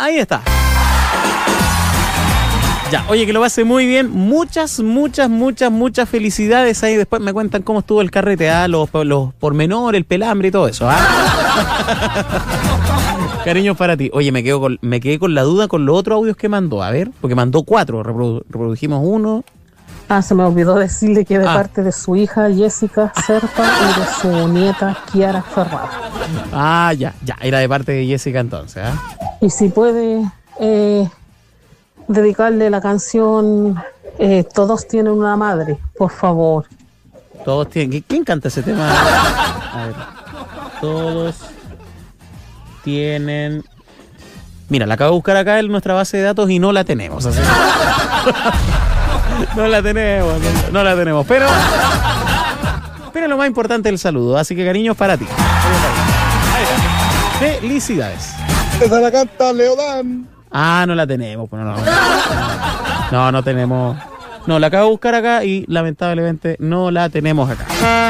Ahí está. Ya, oye, que lo pase muy bien. Muchas felicidades. Ahí después me cuentan cómo estuvo el carrete, los pormenores, el pelambre y todo eso. Cariños para ti. Oye, me quedé con la duda con los otros audios que mandó. A ver, porque mandó 4. Reprodujimos uno. Se me olvidó decirle que de parte de su hija Jessica Serpa y de su nieta Kiara Ferrada. Ya, era de parte de Jessica entonces. Y si puede dedicarle la canción Todos tienen una madre, por favor. Todos tienen. ¿Quién canta ese tema? A ver. Todos tienen. Mira, la acabo de buscar acá en nuestra base de datos y no la tenemos. Así. No la tenemos, pero lo más importante es el saludo, así que cariños para ti. Felicidades. Esa la canta Leodán. No la tenemos, pues no tenemos. No, la acabo de buscar acá y lamentablemente no la tenemos acá.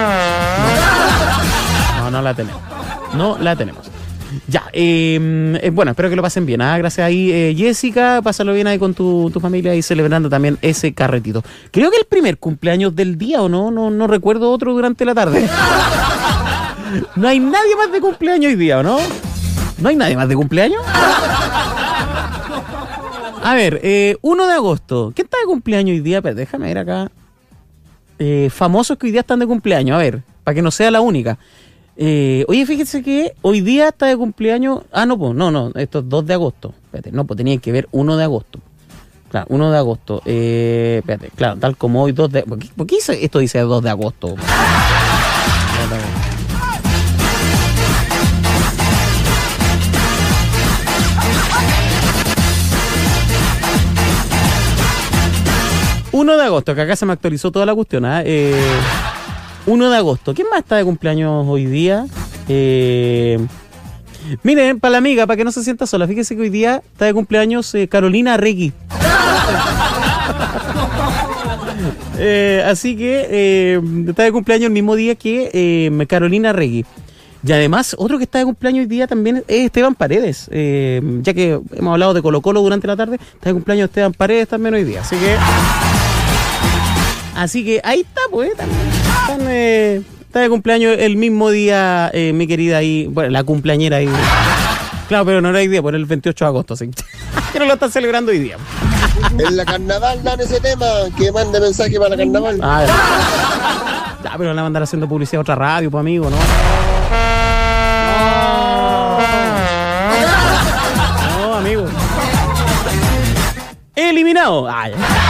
No la tenemos. No la tenemos. Ya, bueno, espero que lo pasen bien. Gracias ahí, Jessica. Pásalo bien ahí con tu familia y celebrando también ese carretito. Creo que el primer cumpleaños del día, ¿o no? No recuerdo otro durante la tarde. No hay nadie más de cumpleaños hoy día, ¿o no? ¿No hay nadie más de cumpleaños? A ver, 1 de agosto. ¿Quién está de cumpleaños hoy día? Pero déjame ver acá. Famosos que hoy día están de cumpleaños. A ver, para que no sea la única. Oye, fíjense que hoy día está de cumpleaños. No, esto es 2 de agosto. Espérate, no, pues tenía que ver 1 de agosto. Claro, 1 de agosto. Espérate, claro, tal como hoy 2 de. ¿Por qué esto dice 2 de agosto? 1 de agosto, que acá se me actualizó toda la cuestión. 1 de agosto. ¿Quién más está de cumpleaños hoy día? Miren, para la amiga, para que no se sienta sola, fíjese que hoy día está de cumpleaños Carolina Regui. Así que está de cumpleaños el mismo día que Carolina Regui. Y además, otro que está de cumpleaños hoy día también es Esteban Paredes. Ya que hemos hablado de Colo Colo durante la tarde, está de cumpleaños Esteban Paredes también hoy día. Así que ahí está, pues, también. Está de cumpleaños el mismo día, mi querida ahí, bueno, la cumpleañera ahí. Claro, pero no era hoy día, pues era el 28 de agosto, así que no lo están celebrando hoy día. En la carnaval dan ese tema, que mande mensaje para la carnaval. Ya, pero le van a mandar haciendo publicidad a otra radio, pues, amigo, ¿no? No, amigo. Eliminado.